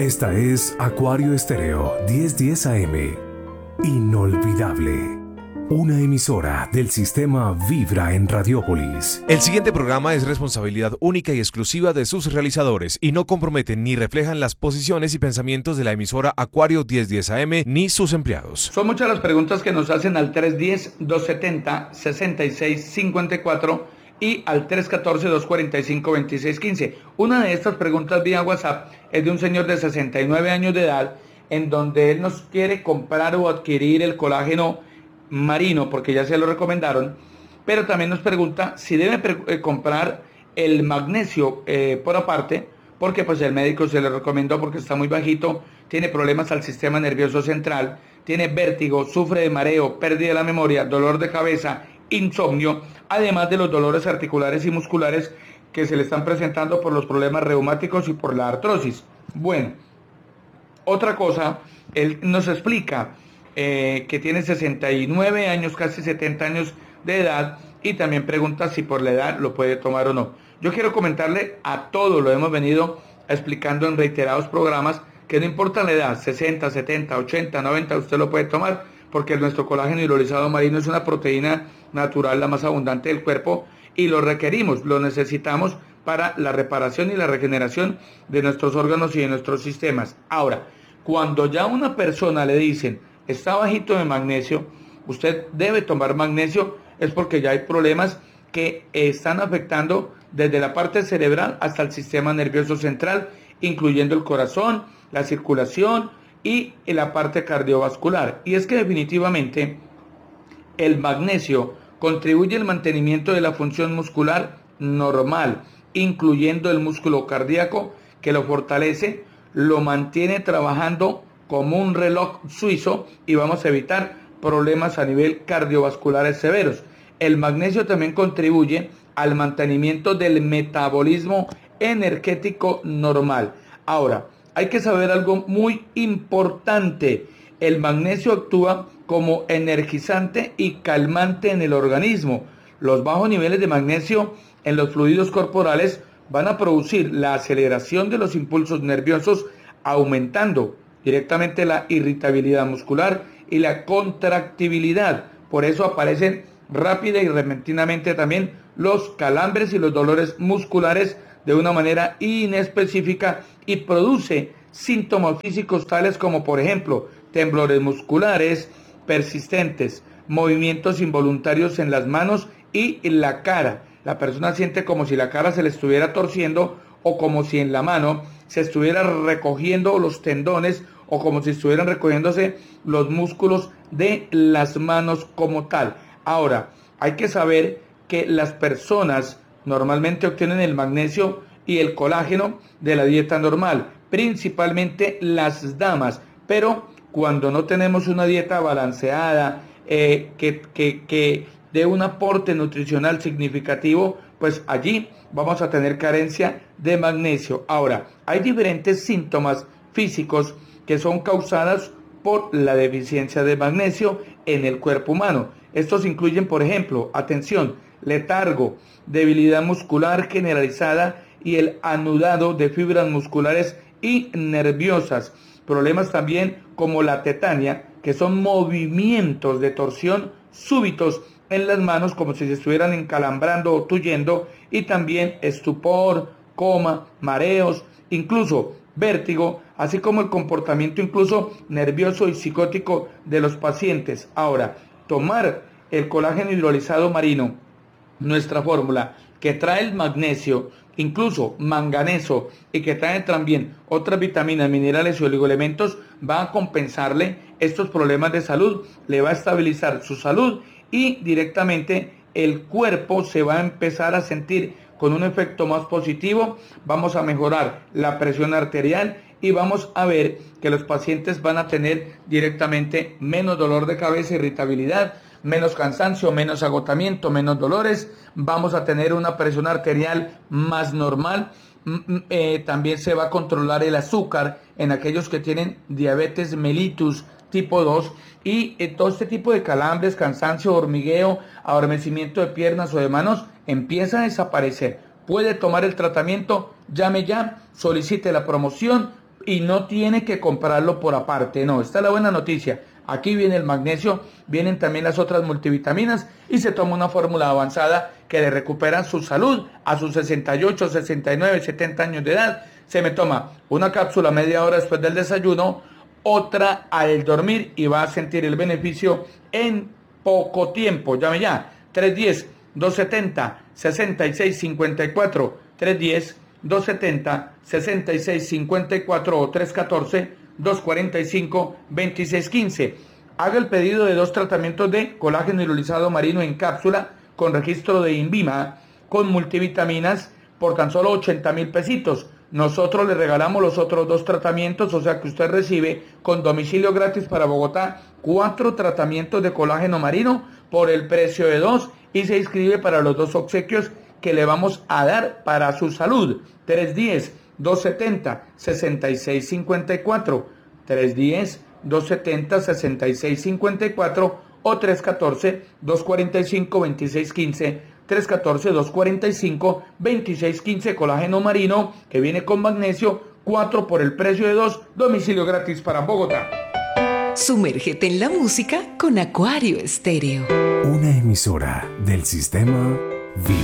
Esta es Acuario Estéreo 1010 AM. Inolvidable. Una emisora del sistema Vibra en Radiópolis. El siguiente programa es responsabilidad única y exclusiva de sus realizadores y no comprometen ni reflejan las posiciones y pensamientos de la emisora Acuario 1010 AM ni sus empleados. Son muchas las preguntas que nos hacen al 310-270-6654 y al 314-245-2615. Una de estas preguntas vía WhatsApp es de un señor de 69 años de edad, en donde él nos quiere comprar o adquirir el colágeno marino, porque ya se lo recomendaron, pero también nos pregunta si debe comprar el magnesio por aparte, porque pues el médico se le recomendó porque está muy bajito, tiene problemas al sistema nervioso central, tiene vértigo, sufre de mareo, pérdida de la memoria, dolor de cabeza, insomnio, además de los dolores articulares y musculares que se le están presentando por los problemas reumáticos y por la artrosis. Bueno, otra cosa, él nos explica que tiene 69 años, casi 70 años de edad, y también pregunta si por la edad lo puede tomar o no. Yo quiero comentarle a todos, lo hemos venido explicando en reiterados programas, que no importa la edad, 60, 70, 80, 90, usted lo puede tomar, porque nuestro colágeno hidrolizado marino es una proteína natural, la más abundante del cuerpo, y lo requerimos, lo necesitamos para la reparación y la regeneración de nuestros órganos y de nuestros sistemas. Ahora, cuando ya a una persona le dicen, está bajito de magnesio, usted debe tomar magnesio, es porque ya hay problemas que están afectando desde la parte cerebral hasta el sistema nervioso central, incluyendo el corazón, la circulación y la parte cardiovascular. Y es que definitivamente el magnesio contribuye al mantenimiento de la función muscular normal, incluyendo el músculo cardíaco, que lo fortalece, lo mantiene trabajando como un reloj suizo y vamos a evitar problemas a nivel cardiovasculares severos. El magnesio también contribuye al mantenimiento del metabolismo energético normal. Ahora, hay que saber algo muy importante. El magnesio actúa como energizante y calmante en el organismo. Los bajos niveles de magnesio en los fluidos corporales van a producir la aceleración de los impulsos nerviosos, aumentando directamente la irritabilidad muscular y la contractibilidad. Por eso aparecen rápida y repentinamente también los calambres y los dolores musculares de una manera inespecífica y produce síntomas físicos tales como, por ejemplo, temblores musculares persistentes, movimientos involuntarios en las manos y en la cara. La persona siente como si la cara se le estuviera torciendo o como si en la mano se estuviera recogiendo los tendones o como si estuvieran recogiéndose los músculos de las manos como tal. Ahora, hay que saber que las personas normalmente obtienen el magnesio y el colágeno de la dieta normal, principalmente las damas, pero cuando no tenemos una dieta balanceada, que dé un aporte nutricional significativo, pues allí vamos a tener carencia de magnesio. Ahora, hay diferentes síntomas físicos que son causadas por la deficiencia de magnesio en el cuerpo humano. Estos incluyen, por ejemplo, atención, letargo, debilidad muscular generalizada y el anudado de fibras musculares y nerviosas. Problemas también como la tetania, que son movimientos de torsión súbitos en las manos como si se estuvieran encalambrando o tuyendo, y también estupor, coma, mareos, incluso vértigo, así como el comportamiento incluso nervioso y psicótico de los pacientes. Ahora, tomar el colágeno hidrolizado marino, nuestra fórmula, que trae el magnesio, incluso manganeso, y que trae también otras vitaminas, minerales y oligoelementos, va a compensarle estos problemas de salud, le va a estabilizar su salud y directamente el cuerpo se va a empezar a sentir con un efecto más positivo. Vamos a mejorar la presión arterial y vamos a ver que los pacientes van a tener directamente menos dolor de cabeza, irritabilidad, menos cansancio, menos agotamiento, menos dolores. Vamos a tener una presión arterial más normal. También se va a controlar el azúcar en aquellos que tienen diabetes mellitus tipo 2 y todo este tipo de calambres, cansancio, hormigueo, adormecimiento de piernas o de manos empieza a desaparecer. Puede tomar el tratamiento, llame ya, solicite la promoción y no tiene que comprarlo por aparte. No, esta es la buena noticia. Aquí viene el magnesio, vienen también las otras multivitaminas y se toma una fórmula avanzada que le recupera su salud a sus 68, 69, 70 años de edad. Se me toma una cápsula media hora después del desayuno, otra al dormir y va a sentir el beneficio en poco tiempo. Llame ya, 310-270-6654, 310-270-6654 o 314-245-2615. Haga el pedido de 2 tratamientos de colágeno hidrolizado marino en cápsula con registro de INVIMA con multivitaminas por tan solo 80,000 pesitos. Nosotros le regalamos los otros 2 tratamientos, o sea que usted recibe con domicilio gratis para Bogotá 4 tratamientos de colágeno marino por el precio de 2 y se inscribe para los 2 obsequios que le vamos a dar para su salud. 310-270-6654, 310-270-6654 o 314-245-2615, 314-245-2615, colágeno marino que viene con magnesio, 4 por el precio de 2, domicilio gratis para Bogotá. Sumérgete en la música con Acuario Estéreo. Una emisora del sistema Vibra.